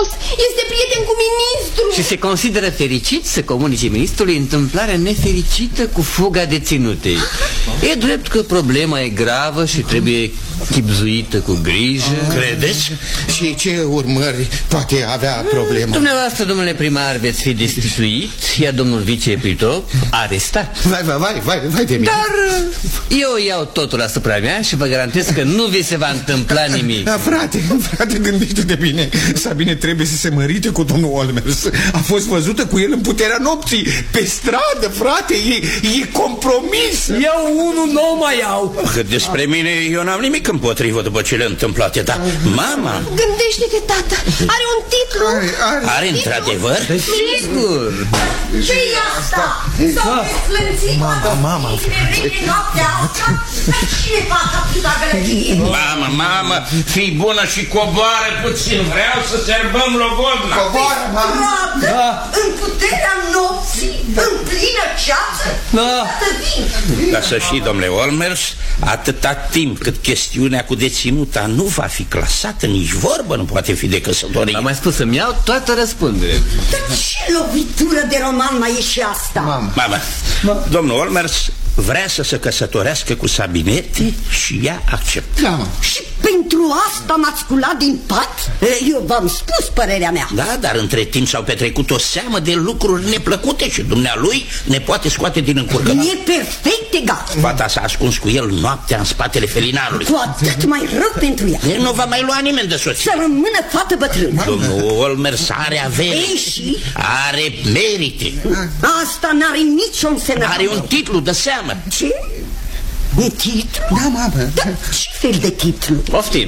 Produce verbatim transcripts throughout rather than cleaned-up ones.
fost. Este prieten cu ministrul. Și se consideră fericit să comunice ministrului întâmplarea nefericită cu fuga deținutei. E drept că problema e gravă și trebuie chibzuită cu grijă. Credeți? Și ce urmări poate avea problema? Dumneavoastră, domnule primar, veți fi destituit, iar domnul vicepristop arestat. Vai, vai, vai, vai, vai de mine. Dar eu iau totul asupra mea și vă garantez că nu vi se va întâmpla nimic. Da, frate, frate, gândește-te bine. Sabine trebuie să se mărite cu domnul Olmers. A fost văzută cu el în puterea nopții, pe stradă, frate, e, e compromis. Eu unul nu mai iau. Cât despre mine, eu n-am nimic împotrivă după cele întâmplate, dar mama... Gândește-te, tată, are un titlu. Are, are. Are într-adevăr? Sigur. Ce-i asta? S-au desflânțit Mama, mama. noaptea asta. Ce fac atâta gălăgie? Mamă, mamă, fii bună și coboară puțin. Vreau să serbăm logodna. Coboară, mama. Da. În puterea nopții, în plină ceață. Da. Dar să știi, domnule Olmers, atâta timp cât chestiunea cu deținuta nu va fi clasată, nici vorbă nu poate fi de căsătorie. Am mai spus să-mi iau toată răspunderea. Dar ce lovitură de roman mai e și asta? Mama. Mama, domnul Olmers vrea să se căsătorească cu Sabineti și ea acceptă. Da, mă. Și pentru asta m-ați sculat din pat? Eu v-am spus părerea mea. Da, dar între timp s-au petrecut o seamă de lucruri neplăcute și dumnealui ne poate scoate din încurcământ. E perfect egal. Fata s-a ascuns cu el noaptea în spatele felinarului. Cu atât mai rău pentru ea. El nu va mai lua nimeni de soție. Să rămână fată bătrână. Domnul Olmers are avere. Ei și? Are merite. Asta n-are nicio însemnătate. Are un titlu de seamă. Ce? Un titlu? Da, mamă. Dar ce fel de titlu? Poftim.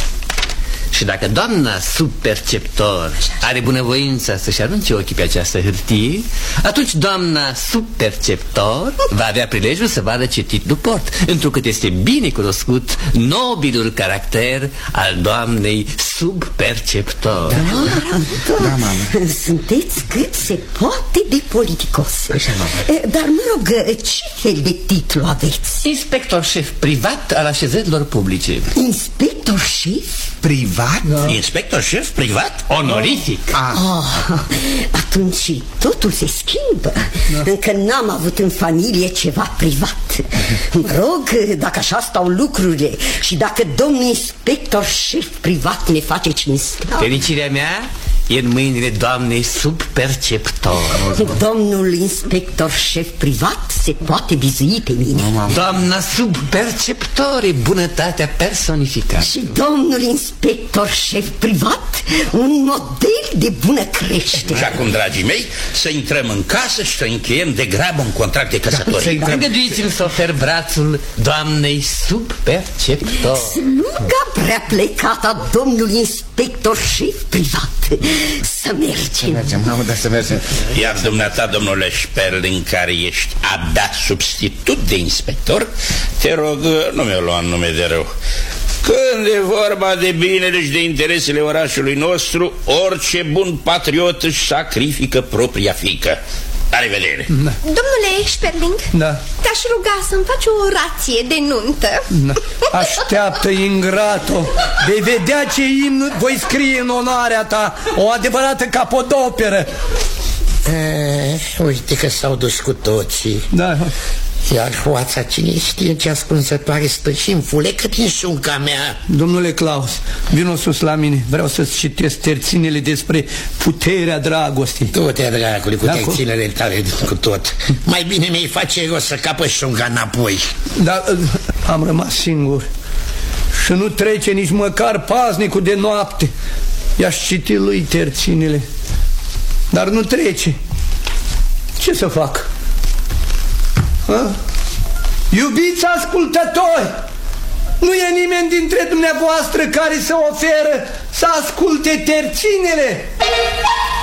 Și dacă doamna subperceptor are bunăvoința să-și arunce ochii pe această hârtie, atunci doamna subperceptor va avea prilejul să vadă ce titlu port, întrucât este bine cunoscut nobilul caracter al doamnei subperceptor. Da, da, da, mamă. Sunteți cât se poate de politicos. Așa, mamă. Dar mă rog, ce fel de titlu aveți? Inspector șef privat al așezărilor publice. Inspector șef? Privat? Da. Inspector șef privat? Onorific. Ah. Oh, atunci totul se schimbă. Da. Încă n-am avut în familie ceva privat. Mă rog, dacă așa stau lucrurile și dacă domnul inspector șef privat ne face cinstea. Fericirea mea e în mâinile doamnei subperceptor. Domnul inspector șef privat se poate bizui pe mine. Doamna subperceptor e bunătatea personificată. Și domnul inspector șef privat, un model de bună creștere. Și acum, dragii mei, să intrăm în casă și să încheiem de grabă un contract de căsătorie. Da, îngăduiți-mi să ofer brațul doamnei subperceptor. Sluga prea plecată, domnul inspector șef privat. Să mergem. Să mergem, mamă, dar să mergem. Iar dumneata, domnule Sperling, care ești abia substitut de inspector, te rog, nu mi-o lua în nume de rău. Când e vorba de binele și de interesele orașului nostru, orice bun patriot își sacrifică propria fiică. La revedere. Da. Domnule Sperling, da. te-aș ruga să-mi faci o orație de nuntă. Da. Așteaptă, ingrato. Vei vedea ce imn voi scrie în onoarea ta. O adevărată capodoperă. E, uite că s-au dus cu toții. Da. Iar hoața, cine știe ce ascunsătoare stă și în fulecă din șunca mea. Domnule Claus, vino sus la mine. Vreau să-ți citesc terținele despre puterea dragostei. Du-te, dragule, cu da, terținele tale cu tot. Mai bine mi-ai face rost să capă șunca înapoi. Da, am rămas singur. Și nu trece nici măcar paznicul de noapte. I-aș citi lui terținele, dar nu trece. Ce să fac? Ha? Iubiți ascultători, nu e nimeni dintre dumneavoastră care să oferă să asculte terținele?